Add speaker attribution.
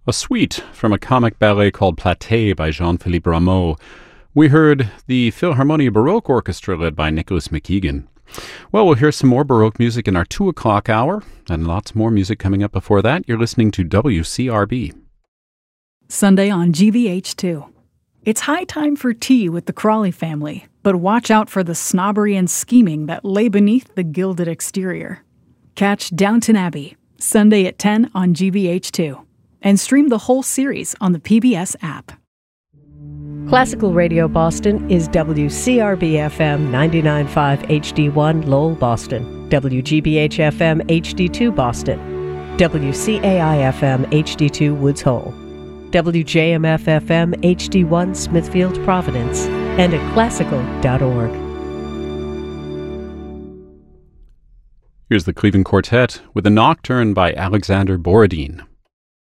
Speaker 1: A suite from a comic ballet called Platée by Jean-Philippe Rameau. We heard the Philharmonie Baroque Orchestra led by Nicholas McKeegan. Well, we'll hear some more Baroque music in our 2 o'clock hour, and lots more music coming up before that. You're listening to WCRB.
Speaker 2: Sunday on GBH2. It's high time for tea with the Crawley family, but watch out for the snobbery and scheming that lay beneath the gilded exterior. Catch Downton Abbey, Sunday at 10 on GBH2, and stream the whole series on the PBS app.
Speaker 3: Classical Radio Boston is WCRB-FM 99.5 HD1 Lowell, Boston, WGBH-FM HD2 Boston, WCAI-FM HD2 Woods Hole, WJMF-FM HD1 Smithfield, Providence, and at classical.org.
Speaker 1: Here's the Cleveland Quartet with a nocturne by Alexander Borodin.